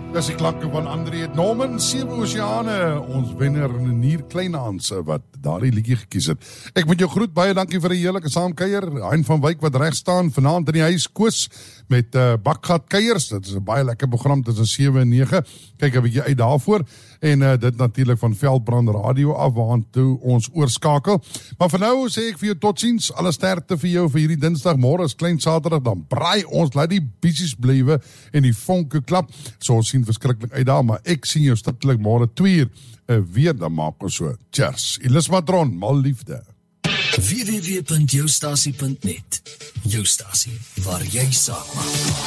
Dis die klanke van André Norman, 7 Oseane, ons wenner Nier Kleinhans wat daardie liedjie gekies het. Ek moet jou groet, baie dankie vir die heerlike saamkuier. Hein van Wyk wat reg staan, vanaand in die huis Koos met Bakgat Kuiers. Dit is 'n baie lekker program tussen 7 en 9. Kyk 'n bietjie uit daarvoor. En dit natuurlik van Veldbrand Radio af, waartoe ons oorskakel. Maar vir nou sê ek vir jou totsiens, alle sterkte vir jou vir hierdie Dinsdag, môre is klein Saterdag, dan braai ons, laat die bissies blywe en die vonke klap. So ons sien verskriklik uit daar, maar ek sien jou stiptelik môre 2 uur weer, dan maak ons so. Cheers. Ilis Matron, mal liefde. www.joustasie.net. Jou stasie, waar jy saak maak.